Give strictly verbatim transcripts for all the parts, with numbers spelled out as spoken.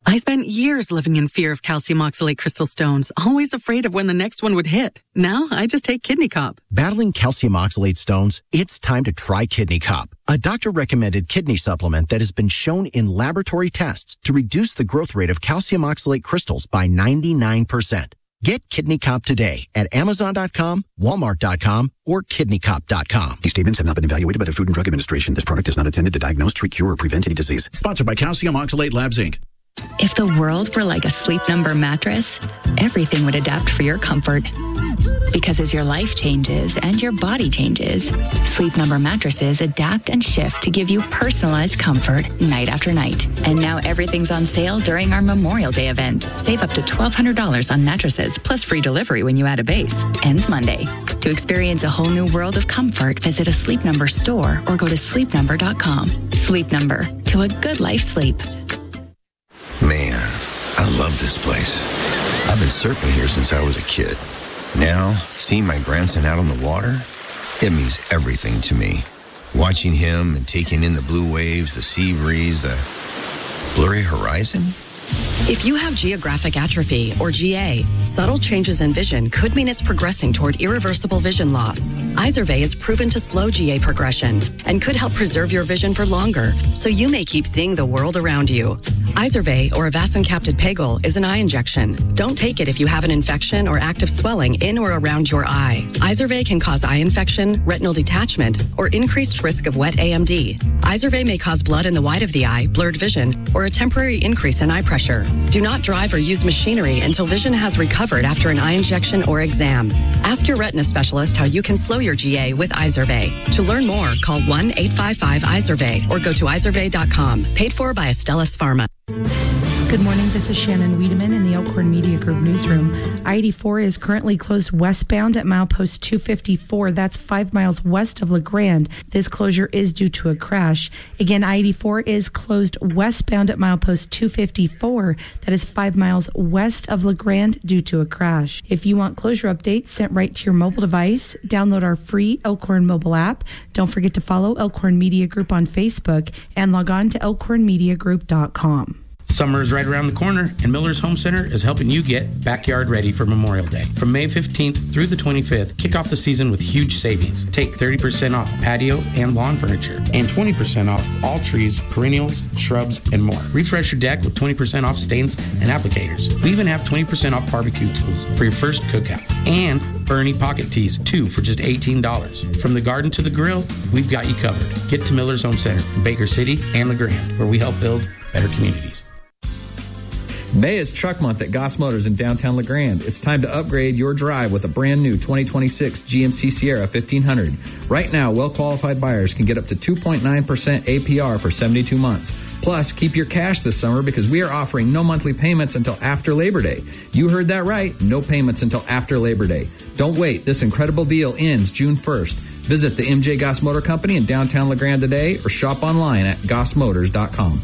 I spent years living in fear of calcium oxalate crystal stones, always afraid of when the next one would hit. Now I just take Kidney Cop. Battling calcium oxalate stones? It's time to try Kidney Cop, a doctor-recommended kidney supplement that has been shown in laboratory tests to reduce the growth rate of calcium oxalate crystals by ninety-nine percent. Get Kidney Cop today at Amazon dot com, Walmart dot com, or Kidney Cop dot com. These statements have not been evaluated by the Food and Drug Administration. This product is not intended to diagnose, treat, cure, or prevent any disease. Sponsored by Calcium Oxalate Labs, Incorporated. If the world were like a Sleep Number mattress, everything would adapt for your comfort. Because as your life changes and your body changes, Sleep Number mattresses adapt and shift to give you personalized comfort night after night. And now everything's on sale during our Memorial Day event. Save up to twelve hundred dollars on mattresses, plus free delivery when you add a base. Ends Monday. To experience a whole new world of comfort, visit a Sleep Number store or go to sleep number dot com. Sleep Number. To a good life sleep. Man, I love this place. I've been surfing here since I was a kid. Now, seeing my grandson out on the water, it means everything to me. Watching him and taking in the blue waves, the sea breeze, the blurry horizon. If you have geographic atrophy, or G A, subtle changes in vision could mean it's progressing toward irreversible vision loss. Izervay is proven to slow G A progression and could help preserve your vision for longer, so you may keep seeing the world around you. Izervay, or avacincaptad pegol, is an eye injection. Don't take it if you have an infection or active swelling in or around your eye. Izervay can cause eye infection, retinal detachment, or increased risk of wet A M D. Izervay may cause blood in the white of the eye, blurred vision, or a temporary increase in eye pressure. Do not drive or use machinery until vision has recovered after an eye injection or exam. Ask your retina specialist how you can slow your G A with Izervay. To learn more, call one eight five five Izervay or go to izervay dot com. Paid for by Astellas Pharma. Good morning. This is Shannon Wiedemann in the Elkhorn Media Group newsroom. I eighty-four is currently closed westbound at milepost two fifty-four. That's five miles west of La Grande. This closure is due to a crash. Again, I eighty-four is closed westbound at milepost two fifty-four. That is five miles west of La Grande due to a crash. If you want closure updates sent right to your mobile device, download our free Elkhorn mobile app. Don't forget to follow Elkhorn Media Group on Facebook and log on to elkhorn media group dot com. Summer is right around the corner, and Miller's Home Center is helping you get backyard ready for Memorial Day. From May fifteenth through the twenty-fifth, kick off the season with huge savings. Take thirty percent off patio and lawn furniture, and twenty percent off all trees, perennials, shrubs, and more. Refresh your deck with twenty percent off stains and applicators. We even have twenty percent off barbecue tools for your first cookout. And Bernie pocket tees, two for just eighteen dollars. From the garden to the grill, we've got you covered. Get to Miller's Home Center in Baker City and La Grande, where we help build better communities. May is Truck Month at Goss Motors in downtown La Grande. It's time to upgrade your drive with a brand new twenty twenty-six G M C Sierra fifteen hundred. Right now, well-qualified buyers can get up to two point nine percent A P R for seventy-two months. Plus, keep your cash this summer because we are offering no monthly payments until after Labor Day. You heard that right, no payments until after Labor Day. Don't wait, this incredible deal ends June first. Visit the M J Goss Motor Company in downtown La Grande today or shop online at goss motors dot com.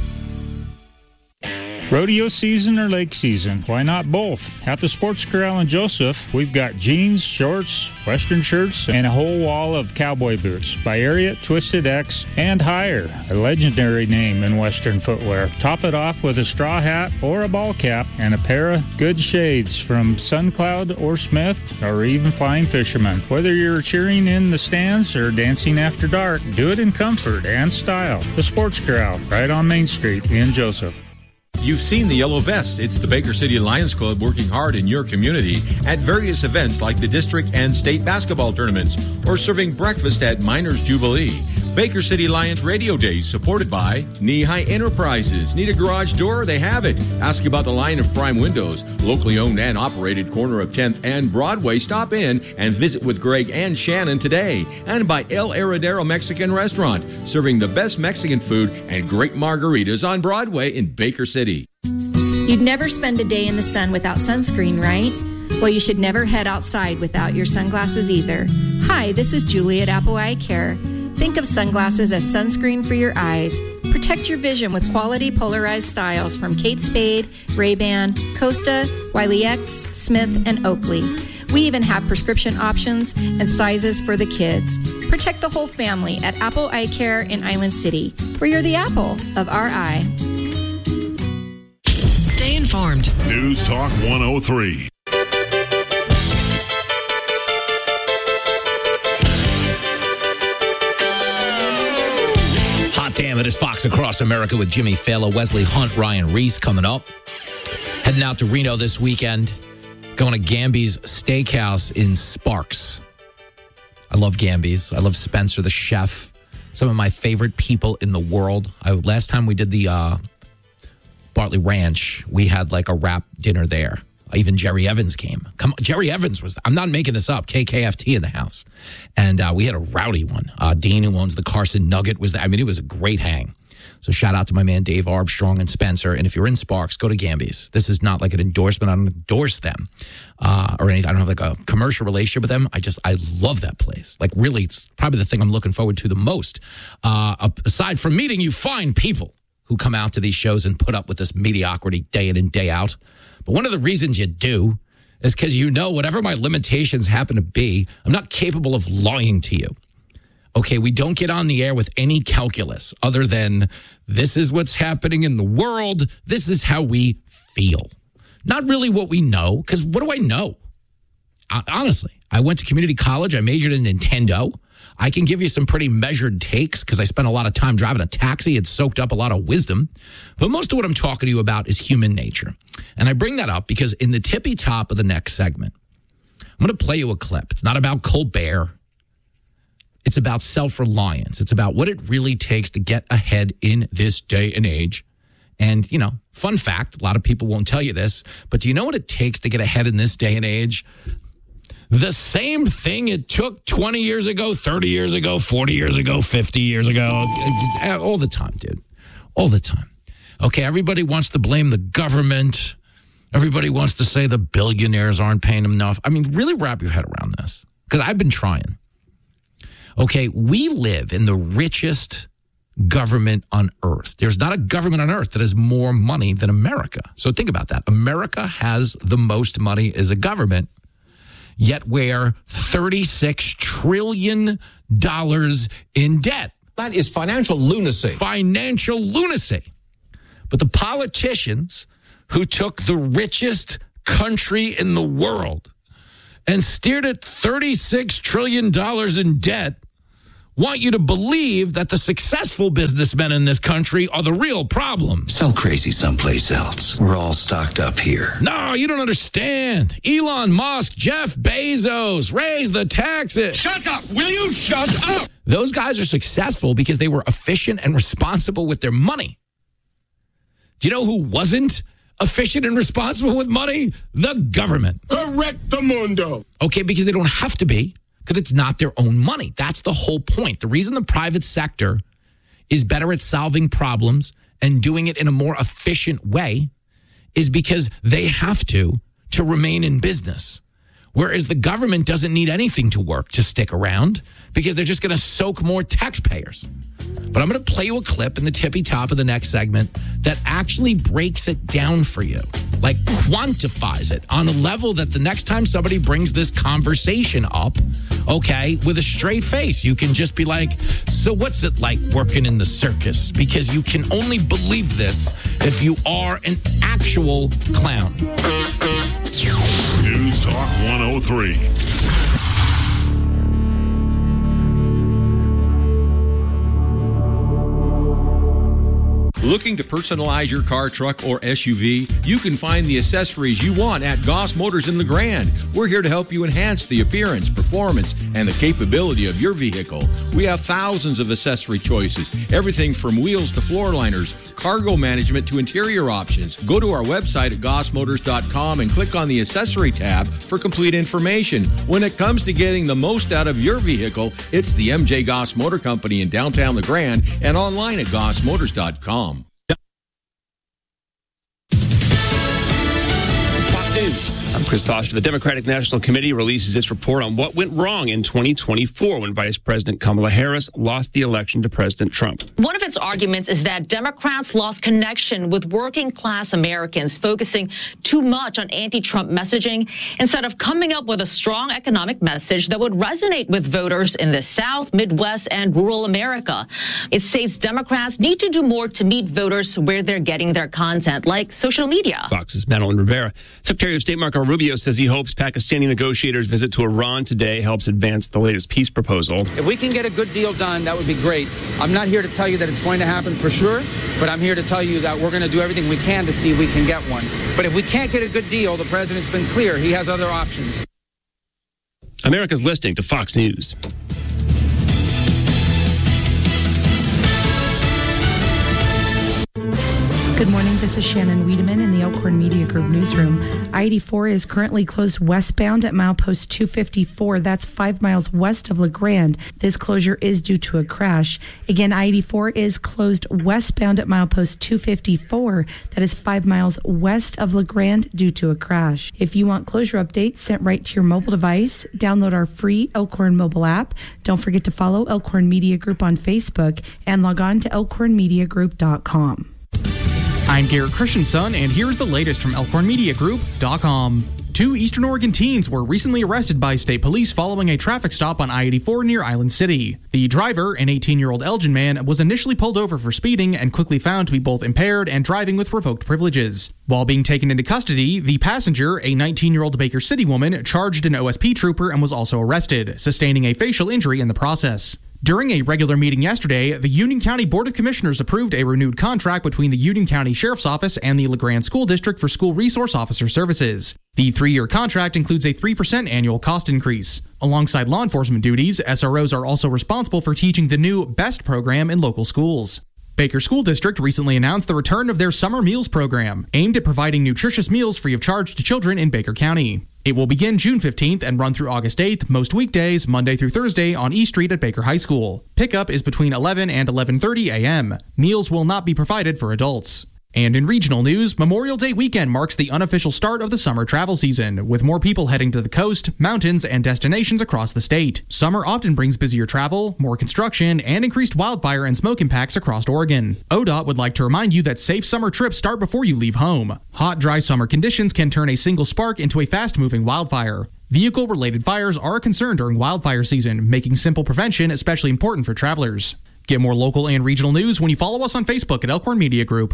Rodeo season or lake season? Why not both? At the Sports Corral in Joseph, we've got jeans, shorts, western shirts, and a whole wall of cowboy boots by Ariat, Twisted X, and Higher, a legendary name in western footwear. Top it off with a straw hat or a ball cap and a pair of good shades from SunCloud or Smith or even Flying Fisherman. Whether you're cheering in the stands or dancing after dark, do it in comfort and style. The Sports Corral, right on Main Street in Joseph. You've seen the yellow vest. It's the Baker City Lions Club working hard in your community at various events like the district and state basketball tournaments or serving breakfast at Miners Jubilee. Baker City Lions Radio Days supported by Knee-High Enterprises. Need a garage door? They have it. Ask about the line of prime windows. Locally owned and operated corner of tenth and Broadway. Stop in and visit with Greg and Shannon today. And by El Heredero Mexican Restaurant, serving the best Mexican food and great margaritas on Broadway in Baker City. You'd never spend a day in the sun without sunscreen, right? Well, you should never head outside without your sunglasses either. Hi, this is Julie at Apple Eye Care. Think of sunglasses as sunscreen for your eyes. Protect your vision with quality polarized styles from Kate Spade, Ray-Ban, Costa, Wiley X, Smith, and Oakley. We even have prescription options and sizes for the kids. Protect the whole family at Apple Eye Care in Island City, where you're the apple of our eye. informed. News Talk one oh three. Hot damn, it is Fox Across America with Jimmy Fallon, Wesley Hunt, Ryan Reese coming up. Heading out to Reno this weekend. Going to Gamby's Steakhouse in Sparks. I love Gamby's. I love Spencer, the chef. Some of my favorite people in the world. I, last time we did the uh, Bartley Ranch, we had like a wrap dinner there. Even Jerry Evans came. Come on, Jerry Evans was, I'm not making this up, K K F T in the house. And uh, we had a rowdy one. Uh, Dean, who owns the Carson Nugget, was there. I mean, it was a great hang. So shout out to my man Dave Armstrong and Spencer. And if you're in Sparks, go to Gamby's. This is not like an endorsement. I don't endorse them uh, or anything. I don't have like a commercial relationship with them. I just, I love that place. Like really, it's probably the thing I'm looking forward to the most. Uh, aside from meeting you fine people who come out to these shows and put up with this mediocrity day in and day out. But one of the reasons you do is because you know whatever my limitations happen to be, I'm not capable of lying to you. Okay, we don't get on the air with any calculus other than this is what's happening in the world. This is how we feel. Not really what we know, because what do I know? I, honestly, I went to community college. I majored in Nintendo. I can give you some pretty measured takes because I spent a lot of time driving a taxi. It soaked up a lot of wisdom. But most of what I'm talking to you about is human nature. And I bring that up because in the tippy top of the next segment, I'm going to play you a clip. It's not about Colbert. It's about self-reliance. It's about what it really takes to get ahead in this day and age. And, you know, fun fact, a lot of people won't tell you this, but do you know what it takes to get ahead in this day and age? The same thing it took twenty years ago, thirty years ago, forty years ago, fifty years ago. All the time, dude. All the time. Okay, everybody wants to blame the government. Everybody wants to say the billionaires aren't paying them enough. I mean, really wrap your head around this, because I've been trying. Okay, we live in the richest government on earth. There's not a government on earth that has more money than America. So think about that. America has the most money as a government, yet we're thirty-six trillion dollars in debt. That is financial lunacy. Financial lunacy. But the politicians who took the richest country in the world and steered it thirty-six trillion dollars in debt want you to believe that the successful businessmen in this country are the real problem. Sell crazy someplace else. We're all stocked up here. No, you don't understand. Elon Musk, Jeff Bezos, raise the taxes. Shut up. Will you shut up? Those guys are successful because they were efficient and responsible with their money. Do you know who wasn't efficient and responsible with money? The government. Correctamundo. Okay, because they don't have to be. Because it's not their own money. That's the whole point. The reason the private sector is better at solving problems and doing it in a more efficient way is because they have to to remain in business. Whereas the government doesn't need anything to work to stick around because they're just going to soak more taxpayers. But I'm going to play you a clip in the tippy top of the next segment that actually breaks it down for you, like quantifies it on a level that the next time somebody brings this conversation up, okay, with a straight face, you can just be like, so what's it like working in the circus? Because you can only believe this if you are an actual clown. News Talk one oh three. Looking to personalize your car, truck, or S U V? You can find the accessories you want at Goss Motors in LeGrand. We're here to help you enhance the appearance, performance, and the capability of your vehicle. We have thousands of accessory choices, everything from wheels to floor liners, cargo management to interior options. Go to our website at goss motors dot com and click on the accessory tab for complete information. When it comes to getting the most out of your vehicle, it's the M J Goss Motor Company in downtown LeGrand and online at goss motors dot com. Fox News. I'm Chris Foster. The Democratic National Committee releases its report on what went wrong in twenty twenty-four when Vice President Kamala Harris lost the election to President Trump. One of its arguments is that Democrats lost connection with working class Americans, focusing too much on anti-Trump messaging instead of coming up with a strong economic message that would resonate with voters in the South, Midwest, and rural America. It states Democrats need to do more to meet voters where they're getting their content, like social media. Fox's Madeline Rivera. Secretary of State Marco Rubio says he hopes Pakistani negotiators' visit to Iran today helps advance the latest peace proposal. If we can get a good deal done, that would be great. I'm not here to tell you that it's going to happen for sure, but I'm here to tell you that we're going to do everything we can to see if we can get one. But if we can't get a good deal, the president's been clear. He has other options. America's listening to Fox News. Good morning. This is Shannon Wiedemann in the Elkhorn Media Group newsroom. I eighty-four is currently closed westbound at milepost two fifty-four. That's five miles west of La Grande. This closure is due to a crash. Again, I eighty-four is closed westbound at milepost two fifty-four. That is five miles west of La Grande due to a crash. If you want closure updates sent right to your mobile device, download our free Elkhorn mobile app. Don't forget to follow Elkhorn Media Group on Facebook and log on to elkhorn media group dot com. I'm Garrett Christensen, and here's the latest from elkhorn media group dot com. Two Eastern Oregon teens were recently arrested by state police following a traffic stop on I eighty-four near Island City. The driver, an eighteen-year-old Elgin man, was initially pulled over for speeding and quickly found to be both impaired and driving with revoked privileges. While being taken into custody, the passenger, a nineteen-year-old Baker City woman, charged an O S P trooper and was also arrested, sustaining a facial injury in the process. During a regular meeting yesterday, the Union County Board of Commissioners approved a renewed contract between the Union County Sheriff's Office and the La Grande School District for School Resource Officer Services. The three-year contract includes a three percent annual cost increase. Alongside law enforcement duties, S R Os are also responsible for teaching the new BEST program in local schools. Baker School District recently announced the return of their summer meals program, aimed at providing nutritious meals free of charge to children in Baker County. It will begin June fifteenth and run through August eighth, most weekdays, Monday through Thursday on E Street at Baker High School. Pickup is between eleven and eleven thirty a.m. Meals will not be provided for adults. And in regional news, Memorial Day weekend marks the unofficial start of the summer travel season, with more people heading to the coast, mountains, and destinations across the state. Summer often brings busier travel, more construction, and increased wildfire and smoke impacts across Oregon. O D O T would like to remind you that safe summer trips start before you leave home. Hot, dry summer conditions can turn a single spark into a fast-moving wildfire. Vehicle-related fires are a concern during wildfire season, making simple prevention especially important for travelers. Get more local and regional news when you follow us on Facebook at Elkhorn Media Group.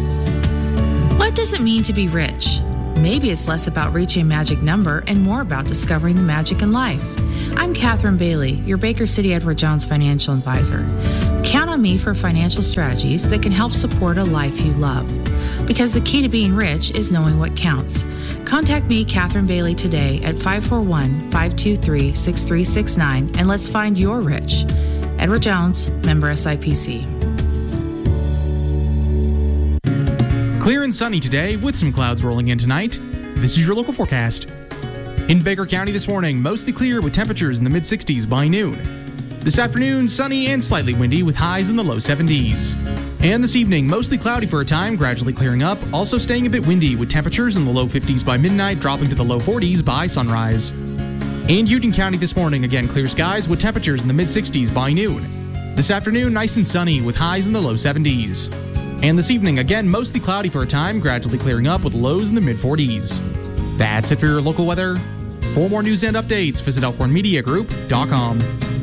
What does it mean to be rich? Maybe it's less about reaching a magic number and more about discovering the magic in life. I'm Catherine Bailey, your Baker City Edward Jones financial advisor. Count on me for financial strategies that can help support a life you love. Because the key to being rich is knowing what counts. Contact me, Catherine Bailey, today at five four one, five two three, six three six nine and let's find your rich. Edward Jones, member S I P C. Clear and sunny today with some clouds rolling in tonight. This is your local forecast. In Baker County this morning, mostly clear with temperatures in the mid sixties by noon. This afternoon, sunny and slightly windy with highs in the low seventies. And this evening, mostly cloudy for a time, gradually clearing up, also staying a bit windy with temperatures in the low fifties by midnight, dropping to the low forties by sunrise. In Union County this morning, again clear skies with temperatures in the mid sixties by noon. This afternoon, nice and sunny with highs in the low seventies. And this evening, again, mostly cloudy for a time, gradually clearing up with lows in the mid forties. That's it for your local weather. For more news and updates, visit elkhorn media group dot com.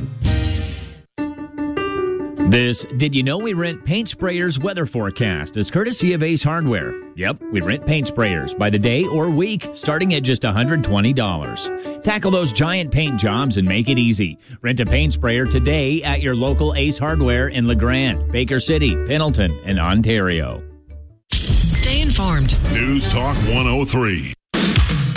This Did You Know We Rent Paint Sprayers weather forecast is courtesy of Ace Hardware. Yep, we rent paint sprayers by the day or week, starting at just one hundred twenty dollars. Tackle those giant paint jobs and make it easy. Rent a paint sprayer today at your local Ace Hardware in La Grande, Baker City, Pendleton, and Ontario. Stay informed. News Talk one oh three.